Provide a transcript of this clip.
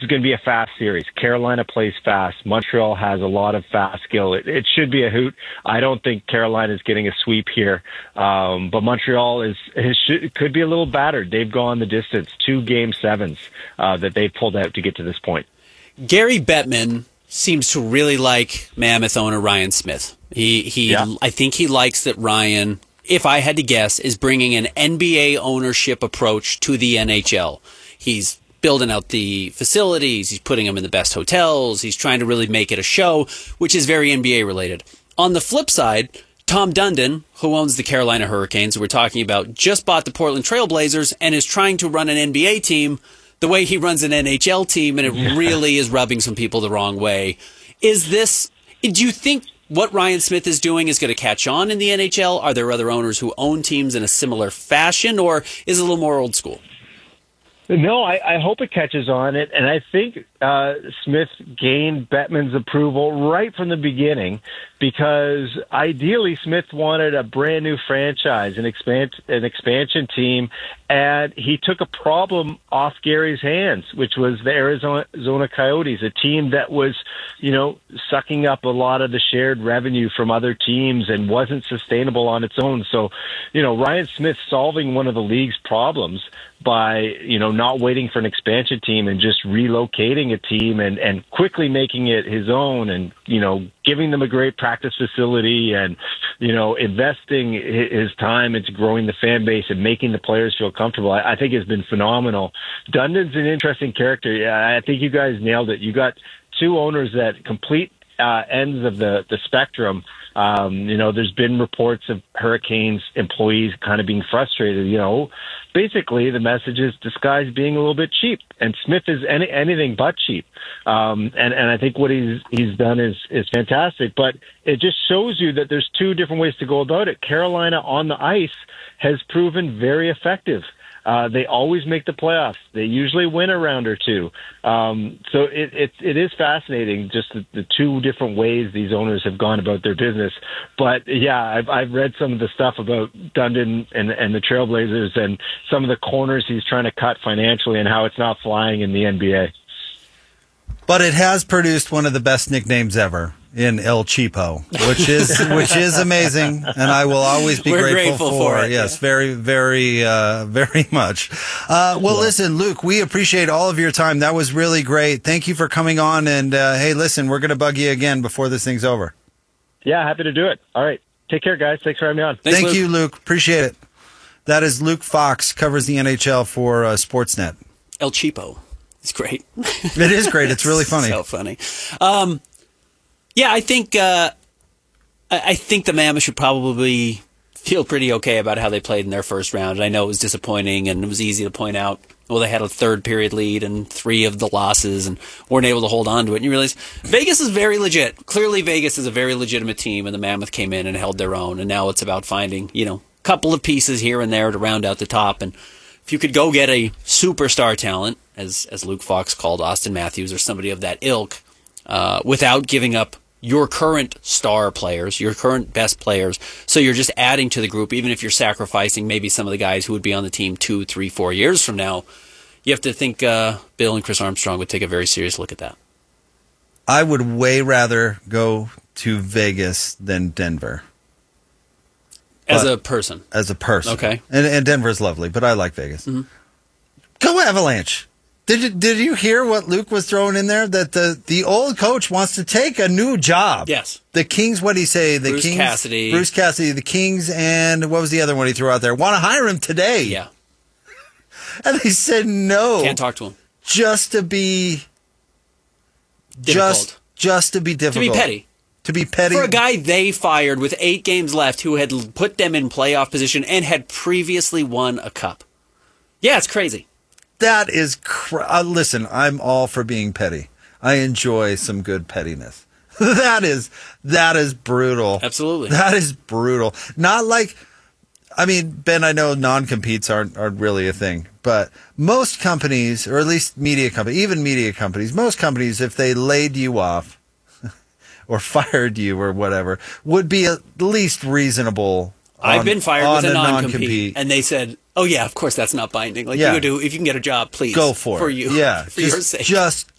going to be a fast series. Carolina plays fast. Montreal has a lot of fast skill. It should be a hoot. I don't think Carolina is getting a sweep here, but Montreal could be a little battered. They've gone the distance, 2 Game 7s that they've pulled out to get to this point. Gary Bettman seems to really like Mammoth owner Ryan Smith. I think he likes that Ryan, if I had to guess, is bringing an NBA ownership approach to the NHL. He's building out the facilities. He's putting them in the best hotels. He's trying to really make it a show, which is very NBA related. On the flip side, Tom Dundon, who owns the Carolina Hurricanes, who we're talking about, just bought the Portland Trail Blazers and is trying to run an NBA team the way he runs an NHL team, and it really is rubbing some people the wrong way. Do you think what Ryan Smith is doing is going to catch on in the NHL? Are there other owners who own teams in a similar fashion, or is it a little more old school? No, I hope it catches on. And I think Smith gained Bettman's approval right from the beginning, because ideally Smith wanted a brand new franchise, an expansion team, and he took a problem off Gary's hands, which was the Arizona Coyotes, a team that was, sucking up a lot of the shared revenue from other teams and wasn't sustainable on its own. So, Ryan Smith solving one of the league's problems by, not waiting for an expansion team and just relocating a team and quickly making it his own and, giving them a great practice facility and, investing his time into growing the fan base and making the players feel comfortable, I think has been phenomenal. Dundon's an interesting character. Yeah, I think you guys nailed it. You got 2 owners that complete ends of the spectrum. There's been reports of Hurricanes employees kind of being frustrated. Basically the message is this guy's being a little bit cheap, and Smith is anything but cheap. And I think what he's done is fantastic, but it just shows you that there's 2 different ways to go about it. Carolina on the ice has proven very effective. They always make the playoffs. They usually win a round or 2. So it is fascinating, just the 2 different ways these owners have gone about their business. But yeah, I've read some of the stuff about Dundon and the Trailblazers and some of the corners he's trying to cut financially and how it's not flying in the NBA. But it has produced one of the best nicknames ever in El Cheapo, which is amazing, and I will always be grateful for it. Yes, yeah. Very, very, very much. Listen, Luke, we appreciate all of your time. That was really great. Thank you for coming on, and hey, listen, we're going to bug you again before this thing's over. Yeah, happy to do it. All right. Take care, guys. Thanks for having me on. Thank you, Luke. Appreciate it. That is Luke Fox, covers the NHL for Sportsnet. El Cheapo. It's great. It is great. It's really funny. So funny. Yeah, I think the Mammoth should probably feel pretty okay about how they played in their first round. I know it was disappointing, and it was easy to point out, they had a 3rd period lead and 3 of the losses and weren't able to hold on to it. And you realize Vegas is very legit. Clearly, Vegas is a very legitimate team, and the Mammoth came in and held their own. And now it's about finding, a couple of pieces here and there to round out the top. And if you could go get a superstar talent, as Luke Fox called Austin Matthews or somebody of that ilk, without giving up your current star players, your current best players, so you're just adding to the group, even if you're sacrificing maybe some of the guys who would be on the team 2, 3, 4 years from now, you have to think Bill and Chris Armstrong would take a very serious look at that. I would way rather go to Vegas than Denver. As a person. Okay. And Denver's lovely, but I like Vegas. Mm-hmm. Go Avalanche. Did you hear what Luke was throwing in there? That the old coach wants to take a new job. Yes. The Kings, what did he say? Bruce Cassidy, the Kings, and what was the other one he threw out there? Want to hire him today. Yeah. And they said no. Can't talk to him. Just to be difficult. Just to be difficult. To be petty. To be petty. For a guy they fired with 8 games left who had put them in playoff position and had previously won a cup. Yeah, it's crazy. That is listen, I'm all for being petty. I enjoy some good pettiness. That is brutal. Absolutely. That is brutal. Not like, Ben, I know non-competes aren't really a thing, but most companies, or at least media companies, most companies, if they laid you off or fired you or whatever, would be at least reasonable. I've been fired with a non-compete, and they said, "Oh yeah, of course that's not binding. Like you go do if you can get a job, please go for you, yeah, for your sake." Just